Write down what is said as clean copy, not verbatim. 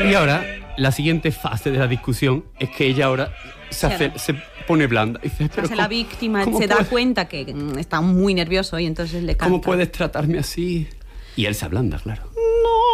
Y ahora, la siguiente fase de la discusión es que ella ahora se pone blanda. Y dice, pero la víctima se da cuenta que está muy nervioso y entonces le canta. ¿Cómo puedes tratarme así? Y él se ablanda, claro.